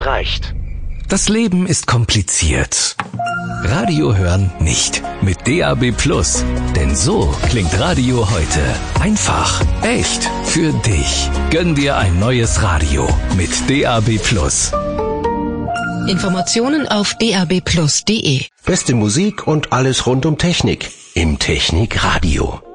reicht. Das Leben ist kompliziert. Radio hören nicht. Mit DAB+. Denn so klingt Radio heute. Einfach, echt, für dich. Gönn dir ein neues Radio mit DAB+. Informationen auf dabplus.de. Beste Musik und alles rund um Technik im Technikradio.